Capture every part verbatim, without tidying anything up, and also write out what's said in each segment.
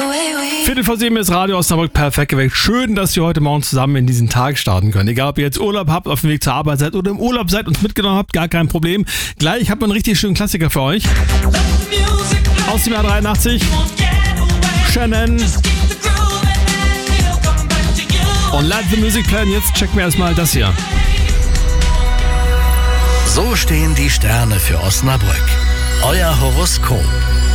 Viertel vor sieben ist Radio Osnabrück perfekt geweckt. Schön, dass ihr heute Morgen zusammen in diesen Tag starten könnt. Egal, ob ihr jetzt Urlaub habt, auf dem Weg zur Arbeit seid oder im Urlaub seid und uns mitgenommen habt, gar kein Problem. Gleich habt man einen richtig schönen Klassiker für euch. Aus dem Jahr dreiundachtzig. Shannon. Und Let the Music Play. Jetzt checken wir erstmal das hier. So stehen die Sterne für Osnabrück. Euer Horoskop.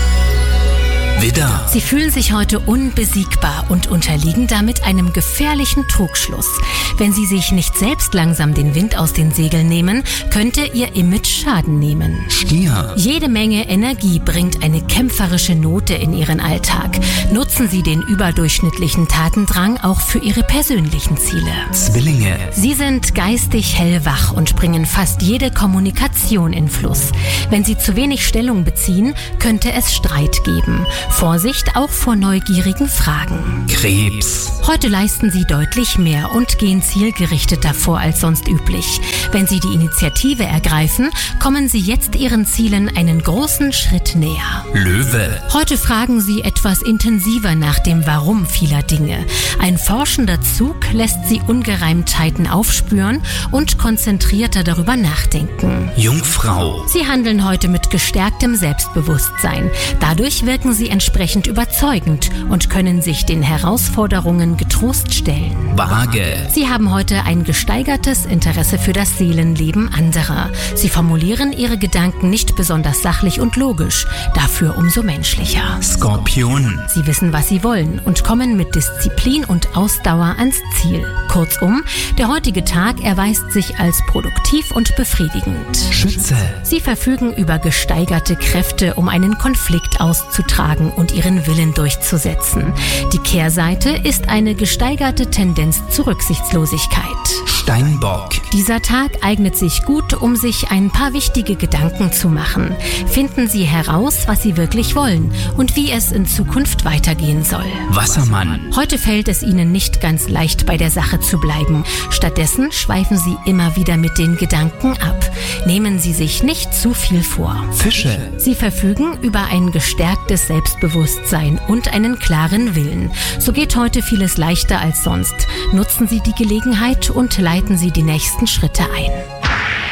Widder. Sie fühlen sich heute unbesiegbar und unterliegen damit einem gefährlichen Trugschluss. Wenn Sie sich nicht selbst langsam den Wind aus den Segeln nehmen, könnte Ihr Image Schaden nehmen. Stier. Jede Menge Energie bringt eine kämpferische Note in Ihren Alltag. Nutzen Sie den überdurchschnittlichen Tatendrang auch für Ihre persönlichen Ziele. Zwillinge. Sie sind geistig hellwach und bringen fast jede Kommunikation in Fluss. Wenn Sie zu wenig Stellung beziehen, könnte es Streit geben. Vorsicht auch vor neugierigen Fragen. Krebs. Heute leisten Sie deutlich mehr und gehen zielgerichteter vor als sonst üblich. Wenn Sie die Initiative ergreifen, kommen Sie jetzt Ihren Zielen einen großen Schritt näher. Löwe. Heute fragen Sie etwas intensiver nach dem Warum vieler Dinge. Ein forschender Zug lässt Sie Ungereimtheiten aufspüren und konzentrierter darüber nachdenken. Jungfrau. Sie handeln heute mit gestärktem Selbstbewusstsein. Dadurch wirken Sie entsprechend überzeugend und können sich den Herausforderungen getrost stellen. Waage. Sie haben heute ein gesteigertes Interesse für das Seelenleben anderer. Sie formulieren Ihre Gedanken nicht besonders sachlich und logisch, dafür umso menschlicher. Skorpion. Sie wissen, was Sie wollen und kommen mit Disziplin und Ausdauer ans Ziel. Kurzum, der heutige Tag erweist sich als produktiv und befriedigend. Schütze. Sie verfügen über gesteigerte Kräfte, um einen Konflikt auszutragen und ihren Willen durchzusetzen. Die Kehrseite ist eine gesteigerte Tendenz zur Rücksichtslosigkeit. Steinbock. Dieser Tag eignet sich gut, um sich ein paar wichtige Gedanken zu machen. Finden Sie heraus, was Sie wirklich wollen und wie es in Zukunft weitergehen soll. Wassermann. Heute fällt es Ihnen nicht ganz leicht, bei der Sache zu bleiben. Stattdessen schweifen Sie immer wieder mit den Gedanken ab. Nehmen Sie sich nicht zu viel vor. Fische. Sie verfügen über ein gestärktes Selbstbewusstsein und einen klaren Willen. So geht heute vieles leichter als sonst. Nutzen Sie die Gelegenheit und leiten Sie die nächsten Schritte ein.